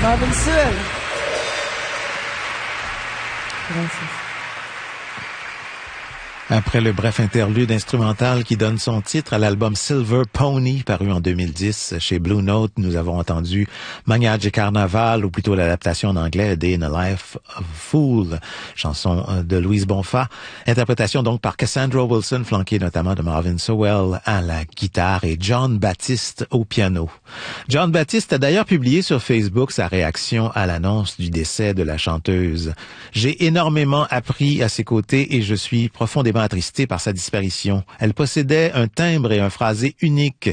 Robinson. Après le bref interlude instrumental qui donne son titre à l'album Silver Pony, paru en 2010 chez Blue Note, nous avons entendu Manhaj Carnaval, ou plutôt l'adaptation en anglais, A Day in the Life of a Fool, chanson de Louise Bonfa. Interprétation donc par Cassandra Wilson, flanquée notamment de Marvin Sowell à la guitare et John Baptiste au piano. John Baptiste a d'ailleurs publié sur Facebook sa réaction à l'annonce du décès de la chanteuse. J'ai énormément appris à ses côtés et je suis profondément attristé par sa disparition. Elle possédait un timbre et un phrasé unique.